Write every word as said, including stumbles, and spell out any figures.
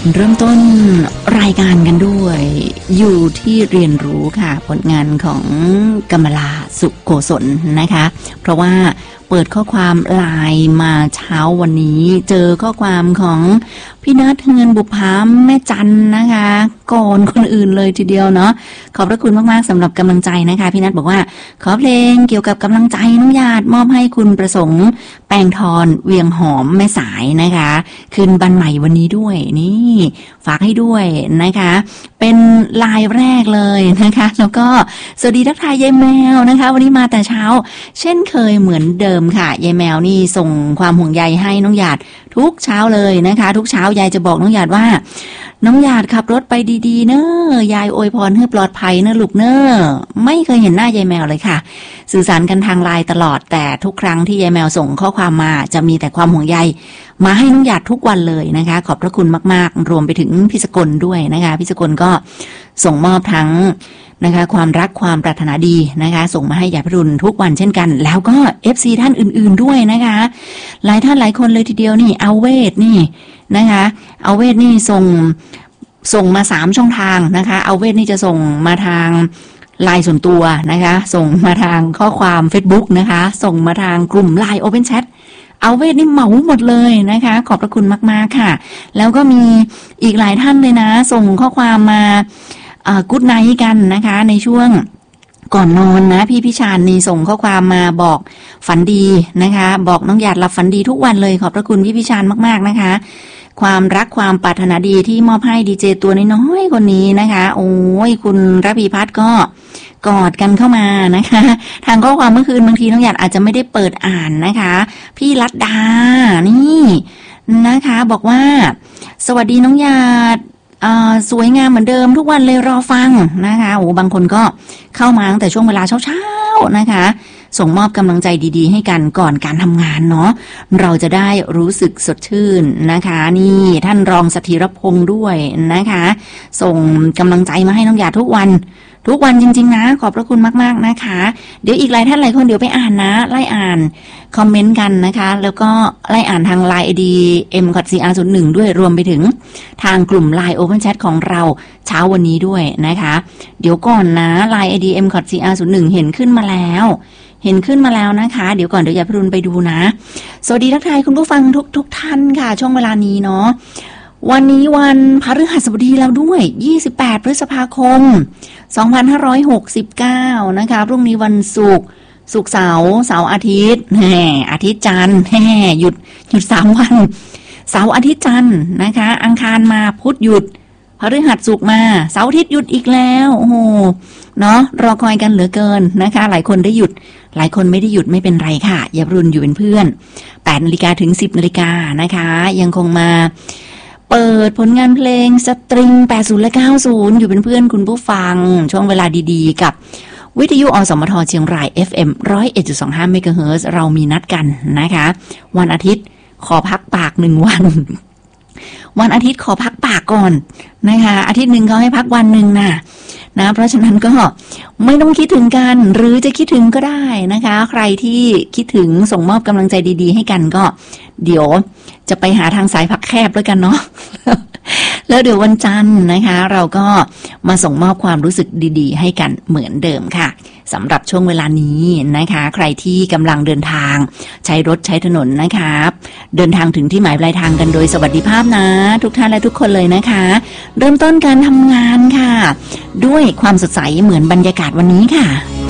เริ่มต้นรายการกันด้วยอยู่ที่เรียนรู้ค่ะผลงานของกำมลาสุโกศลนะคะเพราะว่าเปิดข้อความไลน์มาเช้าวันนี้เจอข้อความของพี่นัทเงินบุพภาแม่จันนะคะก่อนคนอื่นเลยทีเดียวเนาะขอบพระคุณมากๆสำหรับกำลังใจนะคะพี่นัทบอกว่าขอเพลงเกี่ยวกับกำลังใจน้องหยาดมอบให้คุณประสงค์แปงทอนเวียงหอมแม่สายนะคะคืนบันใหม่วันนี้ด้วยนี่ฝากให้ด้วยนะคะเป็นไลน์แรกเลยนะคะแล้วก็สวัสดีทักทายยายแมวนะคะวันนี้มาแต่เช้าเช่นเคยเหมือนเดิมค่ะยายแมวนี่ส่งความห่วงใยให้น้องหยาดทุกเช้าเลยนะคะทุกเช้ายายจะบอกน้องหยาดว่าน้องหยาดขับรถไปดีๆเนอะยายอวยพรให้ปลอดภัยนะลูกเนอะไม่เคยเห็นหน้ายายแมวเลยค่ะสื่อสารกันทางไลน์ตลอดแต่ทุกครั้งที่ยายแมวส่งข้อความมาจะมีแต่ความห่วงใยมาให้น้องหยาดทุกวันเลยนะคะขอบพระคุณมากๆรวมไปถึงพี่สกลด้วยนะคะพี่สกลก็ส่งมอบทั้งนะคะความรักความปรารถนาดีนะคะส่งมาให้ยายพรุนทุกวันเช่นกันแล้วก็ เอฟ ซี ท่านอื่นๆด้วยนะคะหลายท่านหลายคนเลยทีเดียวนี่เอาเวทนี่นะคะเอาเวทนี่ส่งส่งมาสามช่องทางนะคะเอาเวทนี่จะส่งมาทางไลน์ส่วนตัวนะคะส่งมาทางข้อความ Facebook นะคะส่งมาทางกลุ่ม ไลน์ Open Chat เอาเวทนี่เหมาหมดเลยนะคะขอบพระคุณมากๆค่ะแล้วก็มีอีกหลายท่านเลยนะส่งข้อความมากู๊ดไนท์กันนะคะในช่วงก่อนนอนนะพี่พิชานนี่ส่งข้อความมาบอกฝันดีนะคะบอกน้องหยาดหลับฝันดีทุกวันเลยขอบพระคุณพี่พิชานมากๆนะคะความรักความปรารถนาดีที่มอบให้ดีเจตัวน้อยๆคนนี้นะคะโอ้ยคุณระพีพัฒน์ก็กอดกันเข้ามานะคะทางข้อความเมื่อคืนบางทีน้องหยาดอาจจะไม่ได้เปิดอ่านนะคะพี่รัตดานี่นะคะบอกว่าสวัสดีน้องหยาดสวยงามเหมือนเดิมทุกวันเลยรอฟังนะคะโอ้บางคนก็เข้ามาตั้งแต่ช่วงเวลาเช้าๆนะคะส่งมอบกำลังใจดีๆให้กันก่อนการทำงานเนาะเราจะได้รู้สึกสดชื่นนะคะนี่ท่านรองสถิรพงษ์ด้วยนะคะส่งกำลังใจมาให้น้องหยาดทุกวันทุกวันจริงๆนะขอบพระคุณมากๆนะคะเดี๋ยวอีกหลายท่านหลายคนเดี๋ยวไปอ่านนะไล่อ่านคอมเมนต์กันนะคะแล้วก็ไล่อ่านทาง ไลน์ ไอ ดี เอ็ม ซี อาร์ ศูนย์ หนึ่ง ด้วยรวมไปถึงทางกลุ่ม ไลน์ Open Chat ของเราเช้าวันนี้ด้วยนะคะเดี๋ยวก่อนนะ ไลน์ ไอ ดี เอ็ม ซี อาร์ ศูนย์ หนึ่ง เห็นขึ้นมาแล้วเห็นขึ้นมาแล้วนะคะเดี๋ยวก่อนเดี๋ยวยายพรุนไปดูนะสวัสดีทักทายคุณผู้ฟังทุกทุกท่านค่ะช่วงเวลานี้เนาะวันนี้วันพฤหัสบดีแล้วด้วยยี่สิบแปดพฤษภาคมสองพันห้าร้อยหกสิบเก้านะคะพรุ่งนี้วันศุกร์ศุกร์เสาร์เสาร์อาทิตย์แหมอาทิตย์จันทร์แหมหยุดหยุดสามวันเสาร์อาทิตย์จันทร์นะคะอังคารมาพุธหยุดพฤหัสศุกร์มาเสาร์อาทิตย์หยุดอีกแล้วโอ้โหเนาะรอคอยกันเหลือเกินนะคะหลายคนได้หยุดหลายคนไม่ได้หยุดไม่เป็นไรค่ะอย่ารุนอยู่เป็นเพื่อนแปดนาฬิกาถึงสิบนาฬิกานะคะยังคงมาเปิดผลงานเพลงสตริงแปดสิบและเก้าสิบอยู่เป็นเพื่อนคุณผู้ฟังช่วงเวลาดีๆกับวิทยุอสมทเชียงราย เอฟ เอ็ม หนึ่งศูนย์เอ็ดจุดสองห้า เมกะเฮิรตซ์เรามีนัดกันนะคะวันอาทิตย์ขอพักปากหนึ่งวันวันอาทิตย์ขอพักปากก่อนนะคะอาทิตย์หนึ่งเขาให้พักวันหนึ่งนะนะเพราะฉะนั้นก็ไม่ต้องคิดถึงกันหรือจะคิดถึงก็ได้นะคะใครที่คิดถึงส่งมอบกำลังใจดีๆให้กันก็เดี๋ยวจะไปหาทางสายพักแคบแล้วกันเนาะแล้วเดี๋ยววันจันทร์นะคะเราก็มาส่งมอบความรู้สึกดีๆให้กันเหมือนเดิมค่ะสำหรับช่วงเวลานี้นะคะใครที่กำลังเดินทางใช้รถใช้ถนนนะคะเดินทางถึงที่หมายปลายทางกันโดยสวัสดิภาพนะทุกท่านและทุกคนเลยนะคะเริ่มต้นการทำงานค่ะด้วยความสดใสเหมือนบรรยากาศวันนี้ค่ะ